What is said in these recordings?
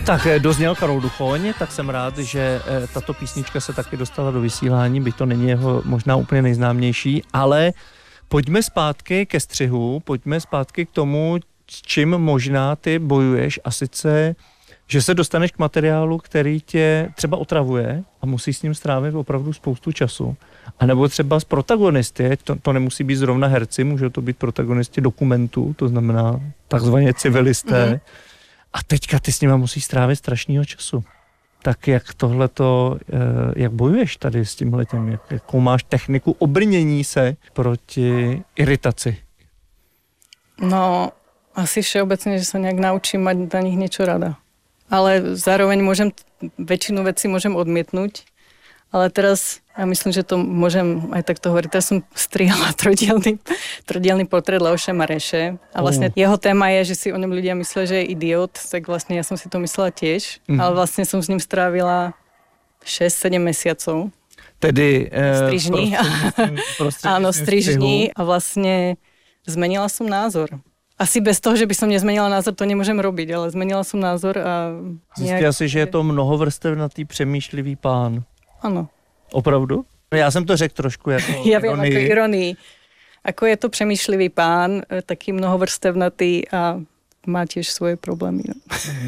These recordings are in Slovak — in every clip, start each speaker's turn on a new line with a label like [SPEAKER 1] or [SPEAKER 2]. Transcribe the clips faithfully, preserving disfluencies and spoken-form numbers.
[SPEAKER 1] Tak dozněl Karol Duchoň, tak jsem rád, že tato písnička se taky dostala do vysílání, byť to není jeho možná úplně nejznámější, ale pojďme zpátky ke střihu, pojďme zpátky k tomu, s čím možná ty bojuješ, a sice, že se dostaneš k materiálu, který tě třeba otravuje a musíš s ním strávit opravdu spoustu času. A nebo třeba z protagonisty, to, to nemusí být zrovna herci, můžou to být protagonisti dokumentů, to znamená takzvaně civilisté. Mm-hmm. A teďka ty s nima musíš strávit strašného času. Tak jak tohleto, jak bojuješ tady s tímhletěm, jak, jakou máš techniku obrnění se proti iritaci?
[SPEAKER 2] No, asi všeobecne, že sa nejak naučím mať na nich niečo rada. Ale zároveň môžem, väčšinu vecí môžem odmietnúť. Ale teraz, ja myslím, že to môžem aj takto hovoriť. Teraz som strihala trojdielny, trojdielny portrét Leoša Mareše. A vlastne mm. jeho téma je, že si o ňom ľudia myslia, že je idiot. Tak vlastne ja som si to myslela tiež. Mm. Ale vlastne som s ním strávila šesť sedem mesiacov.
[SPEAKER 1] Tedy e,
[SPEAKER 2] strižní. Áno, strižní. A vlastne zmenila som názor. Asi bez toho, že by som nezmenila názor, to nemôžem robiť, ale zmenila som názor a...
[SPEAKER 1] Nejak... Zistila si, že je to mnohovrstevnatý přemýšlivý pán.
[SPEAKER 2] Ano.
[SPEAKER 1] Opravdu? Já jsem to řekl trošku jako
[SPEAKER 2] ja viem, ako ironii. Ako je to přemýšlivý pán, taký mnohovrstevnatý a má tiež svoje problémy. No.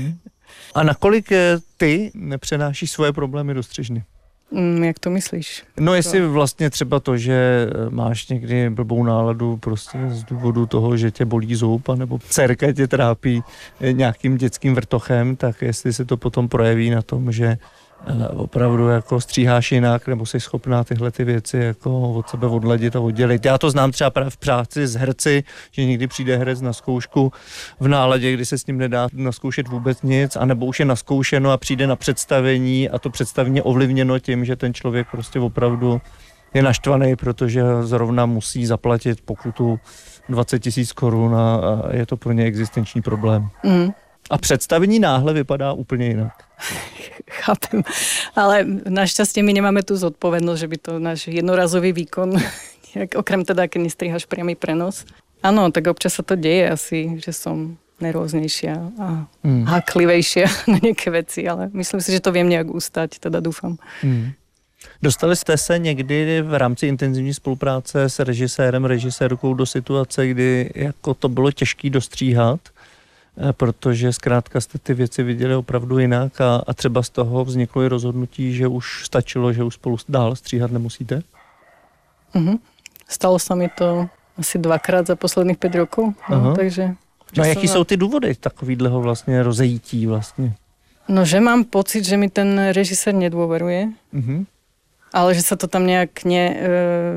[SPEAKER 1] A nakolik ty nepřenášíš svoje problémy do střižny?
[SPEAKER 2] Mm, jak to myslíš?
[SPEAKER 1] No jestli vlastně třeba to, že máš někdy blbou náladu prostě z důvodu toho, že tě bolí zub, anebo dcerka tě trápí nějakým dětským vrtochem, tak jestli se to potom projeví na tom, že opravdu jako stříháš jinak, nebo jsi schopná tyhle ty věci jako od sebe odladit a oddělit. Já to znám třeba právě v práci s herci, že někdy přijde herec na zkoušku v náladě, kdy se s ním nedá naskoušet vůbec nic, anebo už je naskoušeno a přijde na představení a to představení je ovlivněno tím, že ten člověk prostě opravdu je naštvaný, protože zrovna musí zaplatit pokutu dvacet tisíc korun a je to pro ně existenční problém. Mm. A představení náhle vypadá úplně jinak.
[SPEAKER 2] Chápem. Ale našťastie my nemáme tú zodpovednosť, že by to náš jednorazový výkon, okrem teda, keď nestrihaš priamy prenos. Áno, tak občas sa to deje asi, že som nervóznejšia a mm. háklivejšia na nejaké veci, ale myslím si, že to viem nejak ustať, teda dúfam. Mm.
[SPEAKER 1] Dostali jste se někdy v rámci intenzivní spolupráce s režisérem, režisérkou do situace, kdy jako to bylo těžké dostříhat, protože zkrátka jste ty věci viděli opravdu jinak a, a třeba z toho vzniklo i rozhodnutí, že už stačilo, že už spolu dál stříhat nemusíte?
[SPEAKER 2] Mm-hmm. Stalo sa mi to asi dvakrát za posledných päť rokov. No, takže,
[SPEAKER 1] no a jaký na... jsou ty důvody takovýhleho vlastně rozejítí vlastně?
[SPEAKER 2] No, že mám pocit, že mi ten režisér nedôveruje. Mm-hmm. Ale že sa to tam nejak ne... E, e,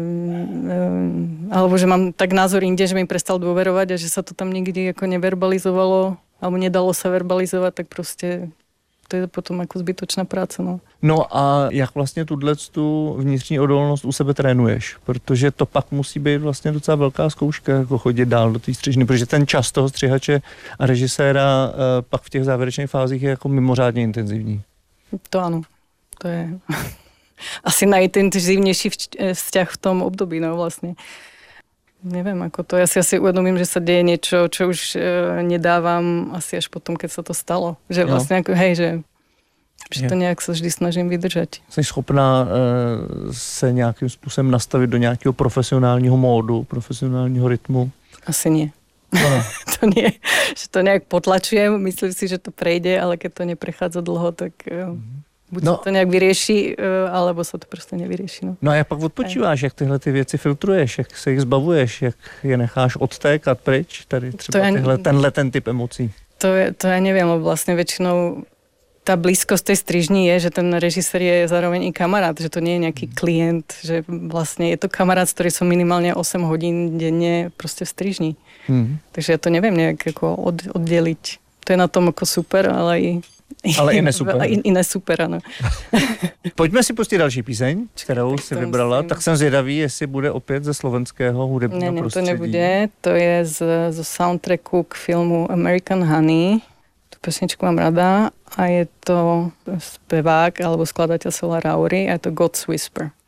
[SPEAKER 2] alebo že mám tak názor inde, že mi prestal dôverovať a že sa to tam nikdy ako neverbalizovalo alebo nedalo sa verbalizovať, tak proste to je potom ako zbytočná práca. No,
[SPEAKER 1] no a jak vlastně tu vnitřní odolnost u sebe trénuješ? Protože to pak musí být vlastně docela velká zkouška, jako chodit dál do té střižny, protože ten čas toho střihače a režiséra e, pak v těch závěrečných fázích je jako mimořádně intenzivní.
[SPEAKER 2] To áno. To je... asi najintenzívnejší vzťah v tom období, no vlastne. Neviem, ako to. Ja si asi uvedomím, že sa deje niečo, čo už e, nedávam asi až potom, keď sa to stalo. Že vlastne, ako, hej, že, že to nejak sa vždy snažím vydržať.
[SPEAKER 1] Jsi schopná e, se nějakým způsobem nastavit do nějakého profesionálního módu, profesionálního rytmu?
[SPEAKER 2] Asi nie. No. to nie, že to nejak potlačujem, myslím si, že to prejde, ale keď to neprechádza dlho, tak... E, buď no, sa to nejak vyrieši, alebo sa to prostě nevyrieši. No,
[SPEAKER 1] no a jak pak odpočíváš, jak tyhle ty věci filtruješ, jak se jich zbavuješ, jak je necháš odtékat pryč, tady třeba ja, tyhle, tenhle ten typ emocí?
[SPEAKER 2] To, je, to ja neviem, lebo vlastne väčšinou tá blízkosť tej strižní je, že ten režisér je zároveň i kamarát, že to nie je nejaký klient, že vlastne je to kamarát, s ktorým som minimálne osem hodín denne prostě v strižní. Mm. Takže ja to neviem nejak ako od, oddeliť. To je na tom ako super, ale i
[SPEAKER 1] ale i nesuper.
[SPEAKER 2] I, i nesuper, ano.
[SPEAKER 1] Pojďme si pustit další píseň, kterou si vybrala. Musím. Tak jsem zvědavý, jestli bude opět ze slovenského hudebního
[SPEAKER 2] ne, ne,
[SPEAKER 1] prostředí.
[SPEAKER 2] Ne, to nebude. To je z, z soundtracku k filmu American Honey. Tu pesničku mám rada a je to zpevák alebo skladateľ Solar Aury a je to God's Whisper.